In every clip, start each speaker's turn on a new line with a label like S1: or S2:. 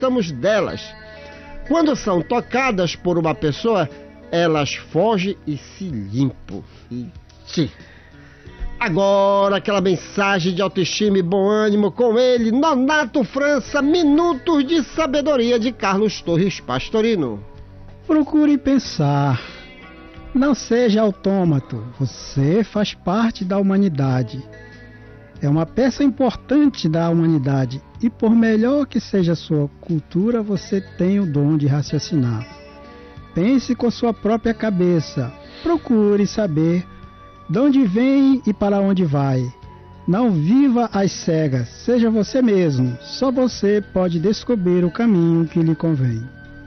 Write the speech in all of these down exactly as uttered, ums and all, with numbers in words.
S1: gostamos delas. Quando são tocadas por uma pessoa, elas fogem e se limpam. E tchê. Agora, aquela mensagem de autoestima e bom ânimo com ele, Nonato França, Minutos de Sabedoria de Carlos Torres Pastorino.
S2: Procure pensar. Não seja autômato. Você faz parte da humanidade. É uma peça importante da humanidade. E por melhor que seja a sua cultura, você tem o dom de raciocinar. Pense com sua própria cabeça. Procure saber de onde vem e para onde vai. Não viva às cegas, seja você mesmo. Só você pode descobrir o caminho que lhe convém.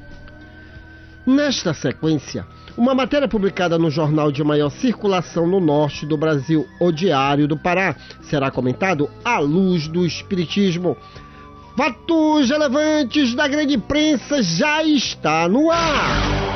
S1: Nesta sequência, uma matéria publicada no jornal de maior circulação no norte do Brasil, O Diário do Pará, será comentado à luz do Espiritismo. Fatos relevantes da grande imprensa já está no ar.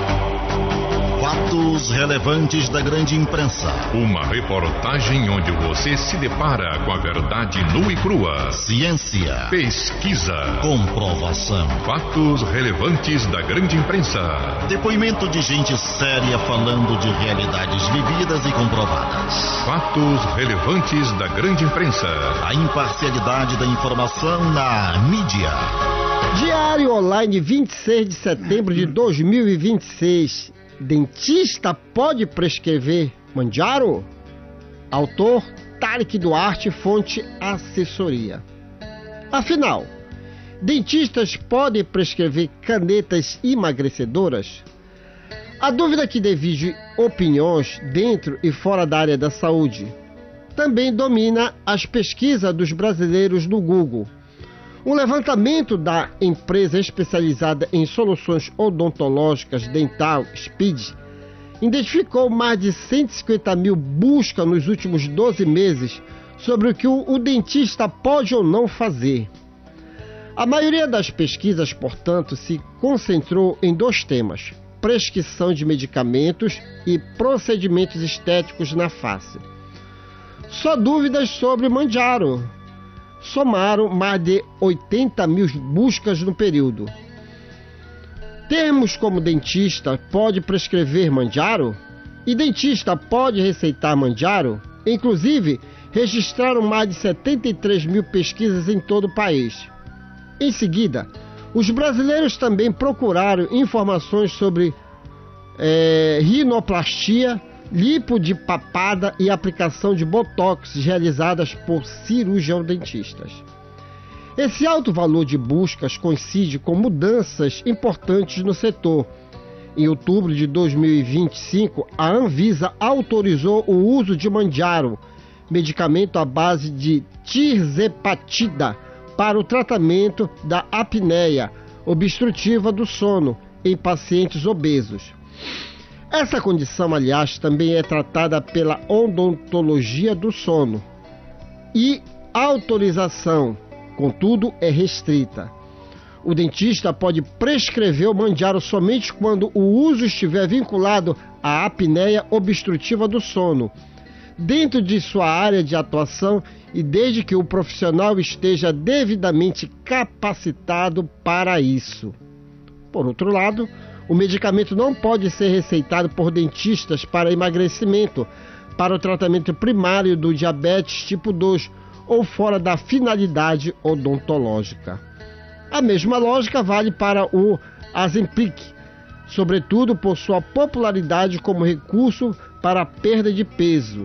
S3: Fatos relevantes da grande imprensa.
S4: Uma reportagem onde você se depara com a verdade nua e crua.
S3: Ciência.
S4: Pesquisa.
S3: Comprovação.
S4: Fatos relevantes da grande imprensa.
S3: Depoimento de gente séria falando de realidades vividas e comprovadas.
S4: Fatos relevantes da grande imprensa.
S3: A imparcialidade da informação na mídia.
S1: Diário Online, vinte e seis de setembro de dois mil e vinte e seis. Dentista pode prescrever Mounjaro? Autor Tarek Duarte, fonte assessoria. Afinal, dentistas podem prescrever canetas emagrecedoras? A dúvida que divide opiniões dentro e fora da área da saúde também domina as pesquisas dos brasileiros no Google. Um levantamento da empresa especializada em soluções odontológicas Dental Speed identificou mais de cento e cinquenta mil buscas nos últimos doze meses sobre o que o, o dentista pode ou não fazer. A maioria das pesquisas, portanto, se concentrou em dois temas: prescrição de medicamentos e procedimentos estéticos na face. Só dúvidas sobre Mounjaro somaram mais de oitenta mil buscas no período. Termos como dentista pode prescrever Mounjaro e dentista pode receitar Mounjaro, inclusive registraram mais de setenta e três mil pesquisas em todo o país. Em seguida, os brasileiros também procuraram informações sobre é, rinoplastia, lipo de papada e aplicação de botox realizadas por cirurgião dentistas. Esse alto valor de buscas coincide com mudanças importantes no setor. Em outubro de dois mil e vinte e cinco, a Anvisa autorizou o uso de Mounjaro, medicamento à base de tirzepatida, para o tratamento da apneia obstrutiva do sono em pacientes obesos. Essa condição, aliás, também é tratada pela odontologia do sono e a autorização, contudo, é restrita. O dentista pode prescrever o Mounjaro somente quando o uso estiver vinculado à apneia obstrutiva do sono, dentro de sua área de atuação e desde que o profissional esteja devidamente capacitado para isso. Por outro lado, o medicamento não pode ser receitado por dentistas para emagrecimento, para o tratamento primário do diabetes tipo dois ou fora da finalidade odontológica. A mesma lógica vale para o Ozempic, sobretudo por sua popularidade como recurso para a perda de peso.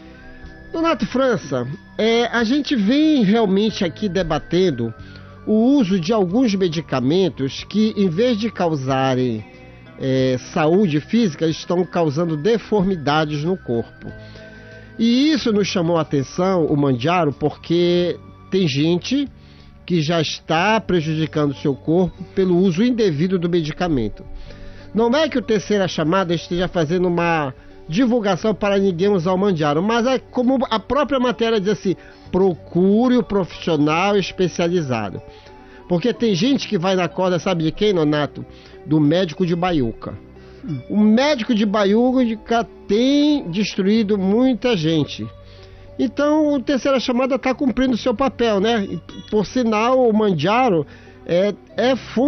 S1: Nonato França, é, a gente vem realmente aqui debatendo o uso de alguns medicamentos que, em vez de causarem é, saúde física, estão causando deformidades no corpo. E isso nos chamou a atenção, o Mounjaro, porque tem gente que já está prejudicando o seu corpo pelo uso indevido do medicamento. Não é que o Terceira Chamada esteja fazendo uma divulgação para ninguém usar o Mounjaro, mas é como a própria matéria diz assim: procure o profissional especializado. Porque tem gente que vai na corda, sabe de quem, Nonato? Do médico de Baiuca. O médico de Baiuca tem destruído muita gente. Então, o Terceira Chamada está cumprindo o seu papel, né? Por sinal, o Mounjaro é, é